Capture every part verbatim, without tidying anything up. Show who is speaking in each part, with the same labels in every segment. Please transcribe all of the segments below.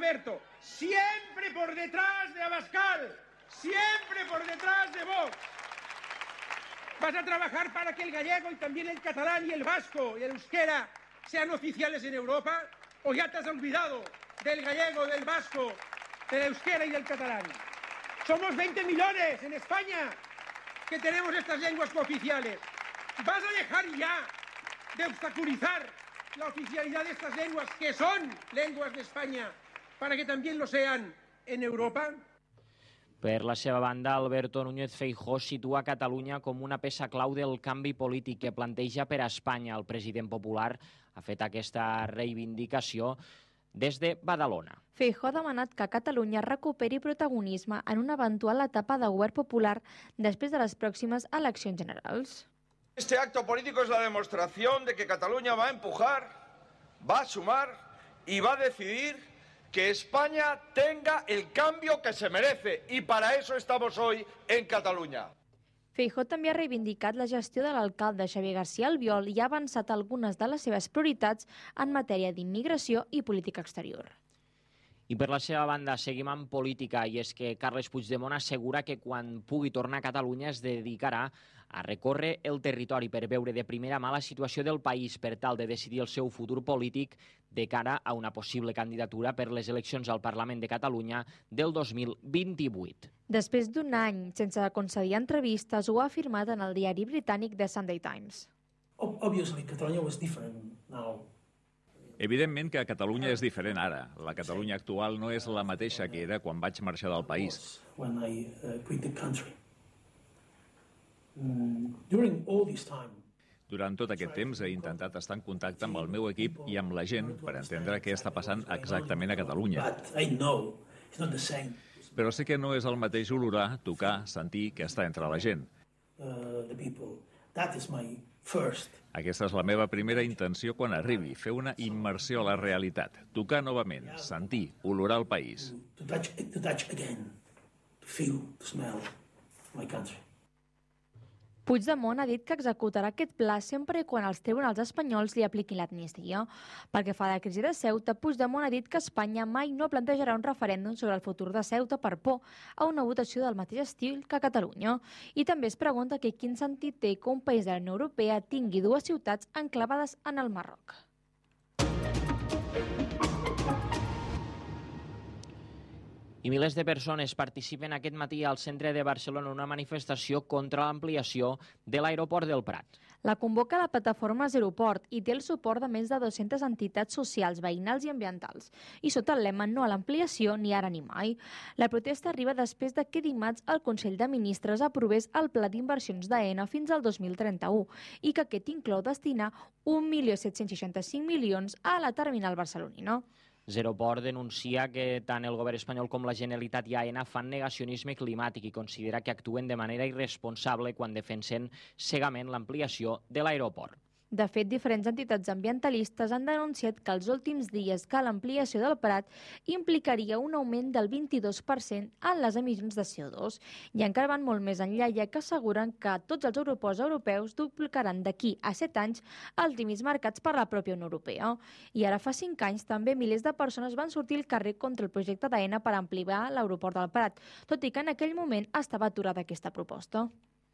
Speaker 1: Alberto, siempre por detrás de Abascal, siempre por detrás de Vox. ¿Vas a trabajar para que el gallego y también el catalán y el vasco y el euskera sean oficiales en Europa? ¿O ya te has olvidado del gallego, del vasco, del euskera y del catalán? Somos veinte millones en España que tenemos estas lenguas cooficiales. ¿Vas a dejar ya de obstaculizar la oficialidad de estas lenguas, que son lenguas de España, para que también lo sean en Europa?
Speaker 2: Per la seva banda, Alberto Núñez Feijóo situa Catalunya com una peça clau del canvi polític que planteja per a Espanya. El president popular ha fet aquesta reivindicació des de Badalona.
Speaker 3: Feijóo ha demanat que Catalunya recuperi protagonisme en una eventual etapa de govern popular després de les pròximes eleccions generals.
Speaker 4: Este acto político es la demostración de que Cataluña va a empujar, va a sumar y va a decidir que España tenga el cambio que se merece, y para eso estamos hoy en Catalunya.
Speaker 3: Feijóo també ha reivindicat la gestió de l'alcalde Xavier García Albiol i ha avançat algunes de les seves prioritats en matèria d'immigració i política exterior.
Speaker 2: I per la seva banda seguim amb política, i és que Carles Puigdemont assegura que quan pugui tornar a Catalunya es dedicarà a recórrer el territori per veure de primera mà la situació del país per tal de decidir el seu futur polític de cara a una possible candidatura per les eleccions al Parlament de Catalunya del dos mil vint-i-vuit.
Speaker 3: Després d'un any sense concedir entrevistes, ho ha afirmat en el diari britànic The Sunday Times.
Speaker 5: Obviously, Catalonia was different now.
Speaker 6: Evidentment que Catalunya és diferent ara. La Catalunya actual no és la mateixa que era quan vaig marxar del país.
Speaker 5: When I uh, quit the country. Mm, during all this time,
Speaker 6: Durant tot aquest temps he intentat estar en contacte amb el meu equip i amb la gent per entendre què està passant exactament a Catalunya.
Speaker 5: but I know it's not the same.
Speaker 6: Però sé que no és el mateix olorar, tocar, sentir que està entre la gent.
Speaker 5: Uh, the people. That is my first.
Speaker 6: Aquesta és la meva primera intenció quan arribi, fer una immersió a la realitat, tocar novament, sentir, olorar el país.
Speaker 5: To touch, to touch again, to feel, to smell my country.
Speaker 3: Puigdemont ha dit que executarà aquest pla sempre quan els tribunals espanyols li apliquin l'amnistia. Pel que fa a la crisi de Ceuta, Puigdemont ha dit que Espanya mai no plantejarà un referèndum sobre el futur de Ceuta per por a una votació del mateix estil que Catalunya. I també es pregunta que quin sentit té que un país de la Unió Europea tingui dues ciutats enclavades en el Marroc.
Speaker 2: I milers de persones participen aquest matí al centre de Barcelona en una manifestació contra l'ampliació de l'aeroport del Prat.
Speaker 3: La convoca la plataforma Zeroport i té el suport de més de dues-centes entitats socials, veïnals i ambientals. I sota el lema no a l'ampliació ni ara ni mai. La protesta arriba després de que dimarts el Consell de Ministres aprovés el pla d'inversions d'Aena fins al dos mil trenta-u i que aquest inclou destinar un milió set-cents seixanta-cinc milions a la terminal barcelonina.
Speaker 2: Zeroport denuncia que tant el govern espanyol com la Generalitat i Aena fan negacionisme climàtic i considera que actuen de manera irresponsable quan defensen cegament l'ampliació de l'aeroport.
Speaker 3: De fet, diferents entitats ambientalistes han denunciat que els últims dies que l'ampliació del Prat implicaria un augment del vint-i-dos per cent en les emissions de C O dos. I encara van molt més enllà, ja que asseguren que tots els aeroports europeus duplicaran d'aquí a set anys els límits marcats per la pròpia Unió Europea. I ara fa cinc anys també milers de persones van sortir al carrer contra el projecte d'Aena per ampliar l'aeroport del Prat, tot i que en aquell moment estava aturada aquesta proposta.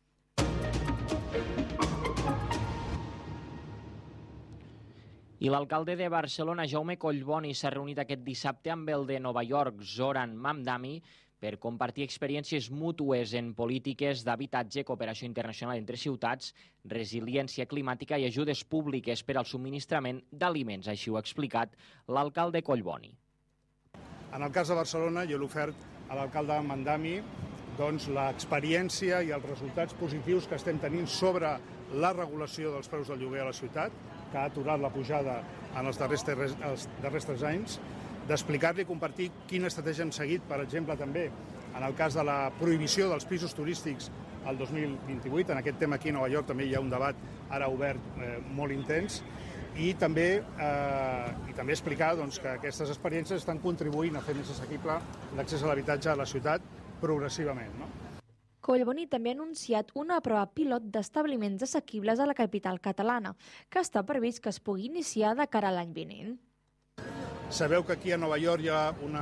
Speaker 2: I l'alcalde de Barcelona, Jaume Collboni, s'ha reunit aquest dissabte amb el de Nova York, Zoran Mamdani, per compartir experiències mútues en polítiques d'habitatge, cooperació internacional entre ciutats, resiliència climàtica i ajudes públiques per al subministrament d'aliments. Així ho ha explicat l'alcalde Collboni.
Speaker 7: En el cas de Barcelona, jo l'he ofert a l'alcalde Mamdani doncs, l'experiència i els resultats positius que estem tenint sobre la regulació dels preus del lloguer a la ciutat, que ha aturat la pujada en els darrers, tres, els darrers tres anys, d'explicar-li i compartir quina estratègia hem seguit, per exemple, també en el cas de la prohibició dels pisos turístics al dos mil vint-i-vuit. En aquest tema aquí a Nova York també hi ha un debat ara obert eh, molt intens, i també, eh, i també explicar doncs, que aquestes experiències estan contribuint a fer més assequible l'accés a l'habitatge a la ciutat progressivament, no?
Speaker 3: Collboni també ha anunciat una prova pilot d'establiments assequibles a la capital catalana, que està previst que es pugui iniciar de cara a l'any vinent.
Speaker 7: Sabeu que aquí a Nova York hi ha una